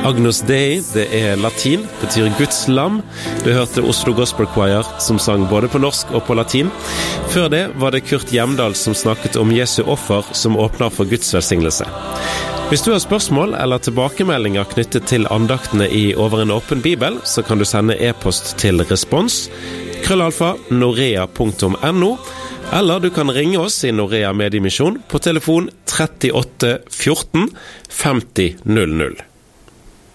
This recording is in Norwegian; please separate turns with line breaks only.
Agnus Dei, det latin, betyr Guds lam. Du hørte Oslo Gospel Choir som sang både på norsk og på latin. Før det var det Kurt Hjemdal som snakket om Jesu offer som åpner for Guds velsignelse. Hvis du har spørsmål eller tilbakemeldinger knyttet til andaktene i Over en åpen bibel, så kan du sende e-post til respons@norea.no, eller du kan ringe oss i Norea Mediemisjon på telefon 38 14 50 00.